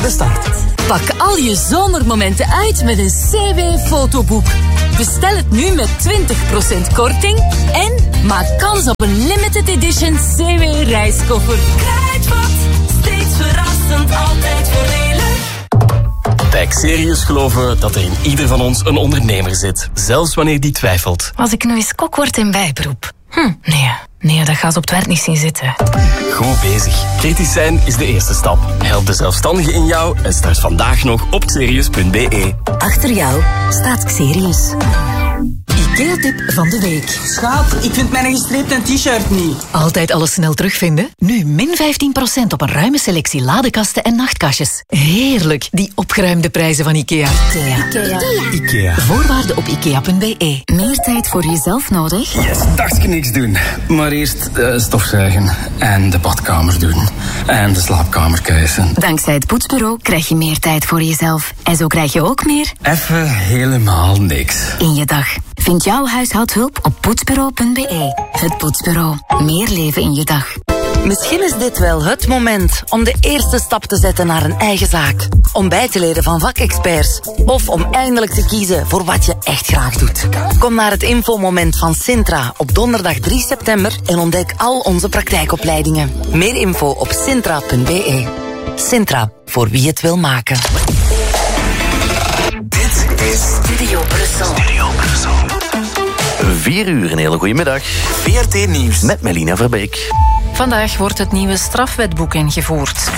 de start. Pak al je zomermomenten uit met een CW-fotoboek. Bestel het nu met 20% korting en maak kans op een limited edition CW-reiskoffer. Kruidvat, steeds verrassend, altijd voordelig. Bij Xerius geloven we dat er in ieder van ons een ondernemer zit. Zelfs wanneer die twijfelt. Als ik nu eens kok word in bijberoep. Nee, dat gaat op het werk niet zien zitten. Goed bezig. Kritisch zijn is de eerste stap. Help de zelfstandige in jou en start vandaag nog op xerius.be. Achter jou staat Xerius. IKEA-tip van de week. Schat, ik vind mijn gestreepte t-shirt niet. Altijd alles snel terugvinden? Nu min 15% op een ruime selectie ladekasten en nachtkastjes. Heerlijk, die opgeruimde prijzen van IKEA. IKEA. Voorwaarden op ikea.be. Meer tijd voor jezelf nodig? Yes, dagje niks doen. Maar eerst stofzuigen en de badkamer doen. En de slaapkamer kuisen. Dankzij het Poetsbureau krijg je meer tijd voor jezelf. En zo krijg je ook meer... Even helemaal niks. in je dag. Vind jouw huishoudhulp op poetsbureau.be. Het Poetsbureau. Meer leven in je dag. Misschien is dit wel het moment om de eerste stap te zetten naar een eigen zaak. Om bij te leren van vakexperts. Of om eindelijk te kiezen voor wat je echt graag doet. Kom naar het infomoment van Sintra op donderdag 3 september en ontdek al onze praktijkopleidingen. Meer info op sintra.be. Sintra, voor wie het wil maken. Dit is Studio Brussel. 4 uur, een hele goede middag. VRT Nieuws. Met Melina Verbeek. Vandaag wordt het nieuwe strafwetboek ingevoerd.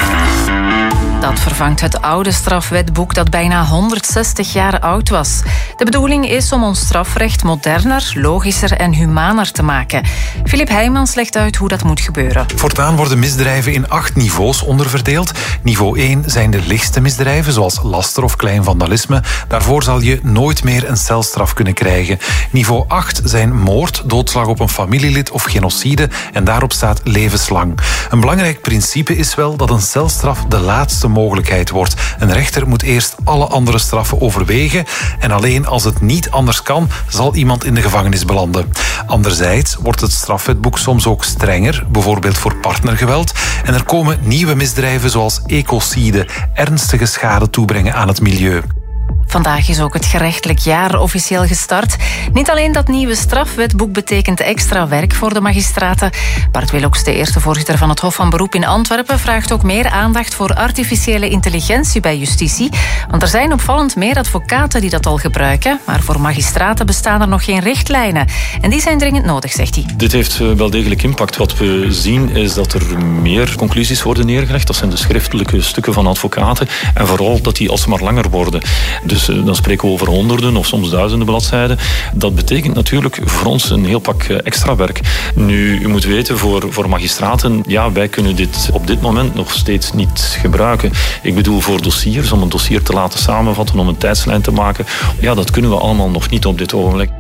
Dat vervangt het oude strafwetboek dat bijna 160 jaar oud was. De bedoeling is om ons strafrecht moderner, logischer en humaner te maken. Filip Heijmans legt uit hoe dat moet gebeuren. Voortaan worden misdrijven in 8 niveaus onderverdeeld. Niveau 1 zijn de lichtste misdrijven, zoals laster of klein vandalisme. Daarvoor zal je nooit meer een celstraf kunnen krijgen. Niveau 8 zijn moord, doodslag op een familielid of genocide. En daarop staat levenslang. Een belangrijk principe is wel dat een celstraf de laatste mogelijkheid wordt. Een rechter moet eerst alle andere straffen overwegen en alleen als het niet anders kan, zal iemand in de gevangenis belanden. Anderzijds wordt het strafwetboek soms ook strenger, bijvoorbeeld voor partnergeweld. En er komen nieuwe misdrijven zoals ecocide, ernstige schade toebrengen aan het milieu. Vandaag is ook het gerechtelijk jaar officieel gestart. Niet alleen dat nieuwe strafwetboek betekent extra werk voor de magistraten. Bart Willox, de eerste voorzitter van het Hof van Beroep in Antwerpen, vraagt ook meer aandacht voor artificiële intelligentie bij justitie. Want er zijn opvallend meer advocaten die dat al gebruiken. Maar voor magistraten bestaan er nog geen richtlijnen. En die zijn dringend nodig, zegt hij. Dit heeft wel degelijk impact. Wat we zien is dat er meer conclusies worden neergelegd. Dat zijn de schriftelijke stukken van advocaten. En vooral dat die alsmaar langer worden. Dus dan spreken we over honderden of soms duizenden bladzijden. Dat betekent natuurlijk voor ons een heel pak extra werk. Nu, u moet weten, voor magistraten, ja, wij kunnen dit op dit moment nog steeds niet gebruiken. Ik bedoel, voor dossiers, om een dossier te laten samenvatten, om een tijdslijn te maken. Ja, dat kunnen we allemaal nog niet op dit ogenblik.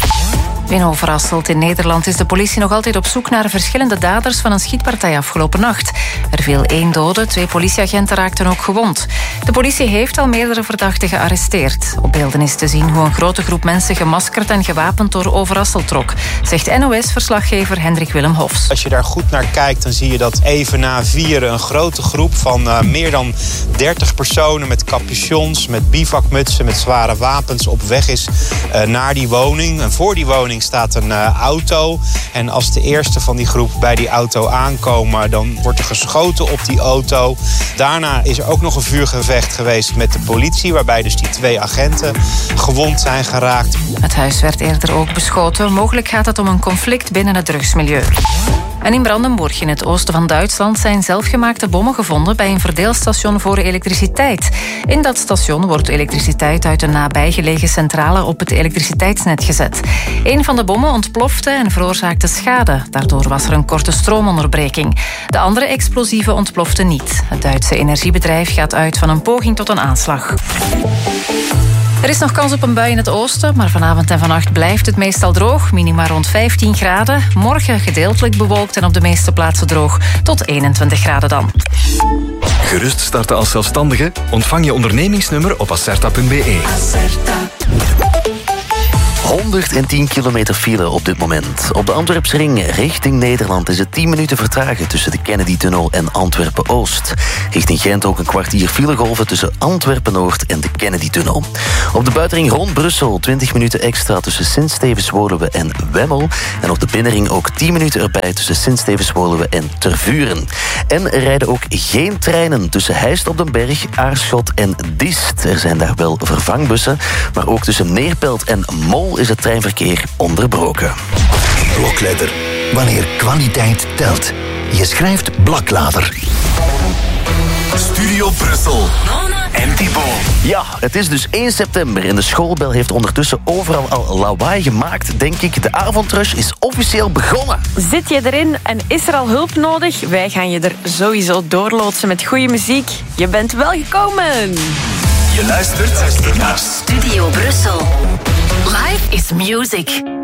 In Overasselt in Nederland is de politie nog altijd op zoek naar verschillende daders van een schietpartij afgelopen nacht. Er viel 1 dode, 2 politieagenten raakten ook gewond. De politie heeft al meerdere verdachten gearresteerd. Op beelden is te zien hoe een grote groep mensen gemaskerd en gewapend door Overasselt trok, zegt NOS-verslaggever Hendrik Willem Hofs. Als je daar goed naar kijkt, dan zie je dat even na 4 een grote groep van meer dan 30 personen met capuchons, met bivakmutsen, met zware wapens op weg is naar die woning. En voor die woning staat een auto. En als de eerste van die groep bij die auto aankomen, dan wordt er geschoten op die auto. Daarna is er ook nog een vuurgevecht geweest met de politie, waarbij dus die 2 agenten gewond zijn geraakt. Het huis werd eerder ook beschoten. Mogelijk gaat het om een conflict binnen het drugsmilieu. En in Brandenburg, in het oosten van Duitsland, zijn zelfgemaakte bommen gevonden bij een verdeelstation voor elektriciteit. In dat station wordt elektriciteit uit een nabijgelegen centrale op het elektriciteitsnet gezet. Een van de bommen ontplofte en veroorzaakte schade. Daardoor was er een korte stroomonderbreking. De andere explosieven ontploften niet. Het Duitse energiebedrijf gaat uit van een poging tot een aanslag. Er is nog kans op een bui in het oosten, maar vanavond en vannacht blijft het meestal droog. Minima rond 15 graden. Morgen gedeeltelijk bewolkt en op de meeste plaatsen droog. Tot 21 graden dan. Gerust starten als zelfstandige? Ontvang je ondernemingsnummer op acerta.be. 110 kilometer file op dit moment. Op de Antwerpsring richting Nederland is het 10 minuten vertragen tussen de Kennedy-tunnel en Antwerpen-Oost. Richting Gent ook een kwartier filegolven tussen Antwerpen-Noord en de Kennedy-tunnel. Op de buitenring rond Brussel 20 minuten extra tussen Sint-Stevens-Woluwe en Wemmel. En op de binnenring ook 10 minuten erbij tussen Sint-Stevens-Woluwe en Tervuren. En er rijden ook geen treinen tussen Heist op den Berg, Aarschot en Diest. Er zijn daar wel vervangbussen, maar ook tussen Neerpelt en Mol is het treinverkeer onderbroken. Blokletter. Wanneer kwaliteit telt. Je schrijft Blaklader. Studio Brussel. En Thibaut. Ja, het is dus 1 september en de schoolbel heeft ondertussen overal al lawaai gemaakt, denk ik. De avondrush is officieel begonnen. Zit je erin en is er al hulp nodig? Wij gaan je er sowieso doorloodsen met goede muziek. Je bent wel gekomen. Je luistert naar Studio Brussel. Life is music.